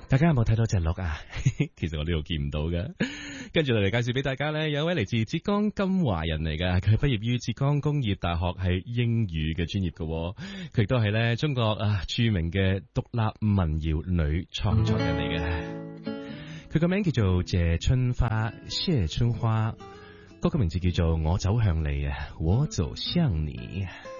大家有冇睇到隻鹿啊？其實我呢度見唔到嘅。跟住嚟介紹俾大家呢，有一位嚟自浙江金華人嚟㗎，佢畢業於浙江工業大學，係英語嘅專業嘅。佢亦都係呢中國著名嘅獨立民謠女創作人嚟嘅。佢個名叫做謝春花，謝春花，歌曲名字叫做《我走向你》啊，我走向你。